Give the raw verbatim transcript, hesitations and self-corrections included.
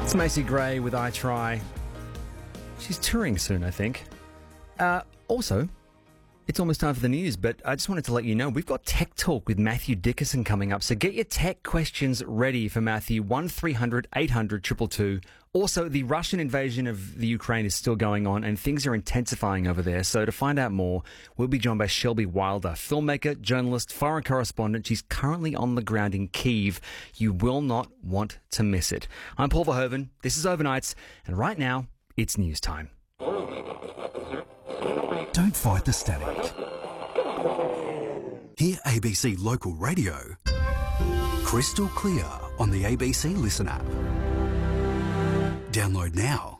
It's Macy Gray with I Try. She's touring soon, I think. Uh, also, it's almost time for the news, but I just wanted to let you know we've got Tech Talk with Matthew Dickerson coming up. So get your tech questions ready for Matthew. one three hundred eight hundred two two two. Also, the Russian invasion of the Ukraine is still going on and things are intensifying over there. So to find out more, we'll be joined by Shelby Wilder, filmmaker, journalist, foreign correspondent. She's currently on the ground in Kyiv. You will not want to miss it. I'm Paul Verhoeven. This is Overnights. And right now, it's news time. Don't fight the static. Hear A B C Local Radio crystal clear on the A B C Listen app. Download now.